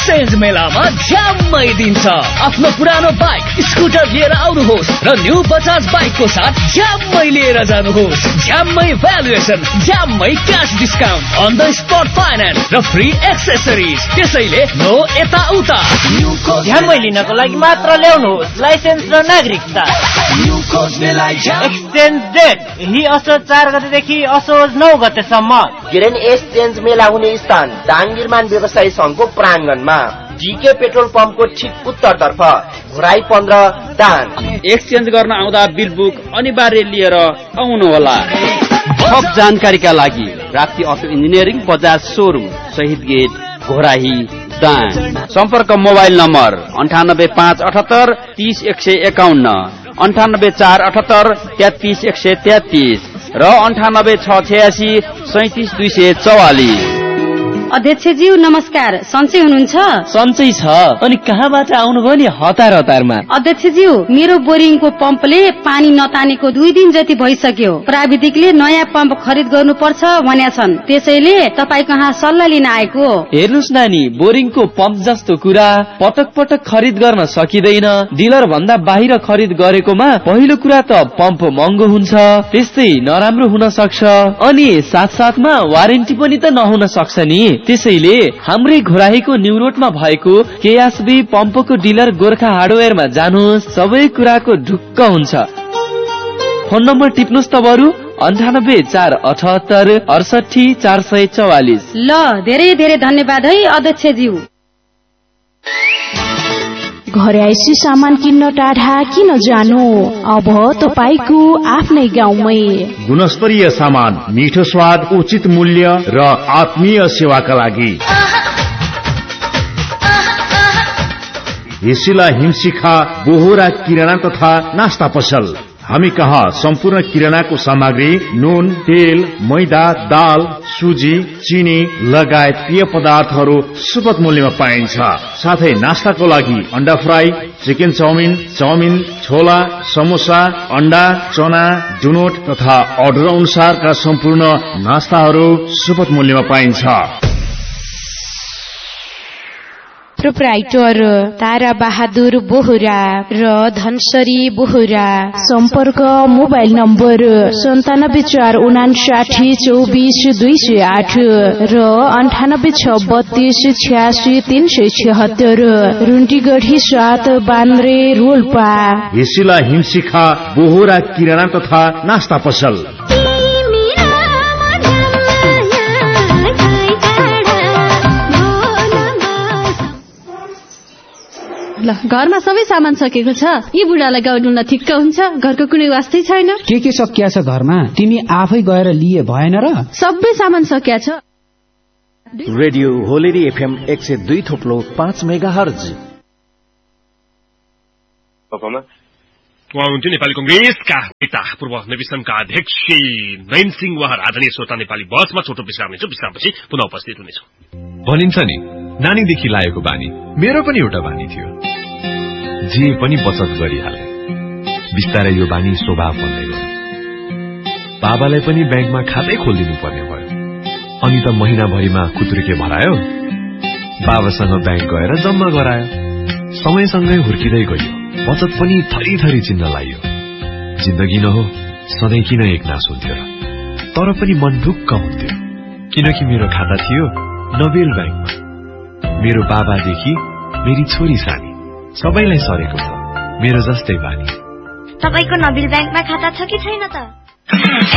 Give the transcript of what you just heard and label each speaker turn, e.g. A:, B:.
A: Exchange मेलामा झ्याम्मै दिन्छ। आफ्नो पुरानो बाइक स्कुटर लिएर आउनुहोस् र न्यू बजाज बाइकको साथ झ्याम्मै लिएर जानुहोस्। झ्याम्मै valuation, झ्याम्मै cash discount, on the spot finance र फ्री एक्सेसरिज। त्यसैले नो यताउता,
B: झ्याम्मै लिनको लागि मात्र ल्याउनुहोस् लाइसेन्स र नागरिकता। एक्सचेन्ज डेट यही असोज 4 गतेदेखि असोज 9 गतेसम्म।
C: ग्रेन एक्सचेन्ज मेला हुने स्थान दाङ निर्माण व्यवसायी संघको प्राङ्गणमा, जीके पेट्रोल पम्पको ठिक उत्तरतर्फ, घुराई 15 दाङ।
D: एक्सचेन्ज गर्न आउँदा बिल बुक अनिवार्य लिएर आउनुहोला। थप जानकारीका लागि प्राप्ति अटो इन्जिनियरिङ बजाज शोरूम, शहीद गेट, घोराही, दाङ। सम्पर्क मोबाइल नम्बर 98578 30151, 98478 33133 र 98686 37244।
E: अध्यक्षज्यू नमस्कार, सन्चै हुनुहुन्छ?
B: सन्चै छ। अनि कहाँबाट आउनुभयो नि हतार हतारमा?
E: अध्यक्षज्यू, मेरो बोरिङको पम्पले पानी नतानेको 2 दिन जति भइसक्यो। प्राविधिकले नयाँ पम्प खरिद गर्नुपर्छ भनेका छन्, त्यसैले तपाईँ कहाँ सल्लाह लिन आएको।
B: हेर्नुस् नानी, बोरिङको पम्प जस्तो कुरा पटक पटक खरिद गर्न सकिँदैन। डिलर भन्दा बाहिर खरिद गरेकोमा पहिलो कुरा त पम्प महँगो हुन्छ, त्यस्तै नराम्रो हुन सक्छ, अनि साथसाथमा वारेन्टी पनि त नहुन सक्छ नि। त्यसैले हाम्रै घोराहीको न्यू रोडमा भएको केएसबी पम्पको डिलर गोर्खा हार्डवेयरमा जानुहोस्, सबै कुराको ढुक्क हुन्छ। फोन नम्बर टिप्नुहोस् त बरु 98478 68 444।
E: ल, धेरै धेरै धन्यवाद है अध्यक्षज्यू।
F: घरे आइसी सामान किन्न टाढा किन जानु, अब तपाईको आफ्नै गाउँमै।
G: गुणस्तरीय सामान, मिठो स्वाद, उचित मूल्य र आत्मीय सेवाका लागि हिसिला हिमशिखा बोहरा किराना तथा नास्ता पसल। हामी कहाँ सम्पूर्ण किरानाको सामग्री, नुन, तेल, मैदा, दाल, सुजी, चिनी लगायत पेय पदार्थहरू सुपथ मूल्यमा पाइन्छ। साथै नास्ताको लागि अन्डा फ्राई, चिकन चाउमिन, छोला, समोसा, अन्डा, चना, डुनोट तथा अर्डर अनुसारका सम्पूर्ण नास्ताहरू सुपथ मूल्यमा पाइन्छ।
F: प्रोप्राइटर तारा बहादुर बोहरा र धनसरी बोहरा। सम्पर्क मोबाइल नम्बर 9745924208 र 9863863376। रुन्टीगढी 7 बान्द्रे रोल्पा।
G: हिसिला हिमशिखा बोहरा किराना तथा नास्ता पसल।
H: ल, घरमा सबै सामान सकेको छ। यी बुढालाई गाउनु न ठिक्क हुन्छ, घरको कुनै वास्तै छैन।
I: के सकिया छ घरमा? तिमी आफै गएर लिए भएन र?
H: सबै सामान सकिया छ।
J: Radio होलेरी FM 102.5 megahertz.
K: उहाँ हुनुहुन्थ्यो नेपाली कंग्रेसका नेता पूर्व नेविसनका अध्यक्ष नयन सिंह। उहाँ आदरणीय श्रोता, नेपाली बसमा छोटो विश्राम लिन्छौँ, विश्रामपछि पुनः उपस्थित हुनेछौँ।
L: भनिन्छ नि, नानीदेखि लागेको बानी मेरो पनि एउटा बानी थियो, जे पनि बचत गरिहाले। बिस्तारै यो बानी स्वभाव बन्दै गयो। बाबालाई पनि ब्याङ्कमा खातै खोलिदिनु पर्ने भयो। अनि त महिनाभरिमा खुत्रुके भरायो, बाबासँग ब्याङ्क गएर जम्मा गरायो। समयसँगै हुर्किँदै गयो, बचत पनि थरी थरी चिन्न लाग्यो। जिन्दगी न हो, सधैँ किन एकनास हुन्थ्यो र? तर पनि मन ढुक्क हुन्थ्यो, किनकि मेरो खाता थियो नोबेल ब्याङ्कमा। मेरो बाबादेखि मेरी छोरी सानी सबैलाई सरेको छ मेरो जस्तै बानी।
M: तपाईको नोबेल ब्याङ्कमा खाता छ कि छैन त?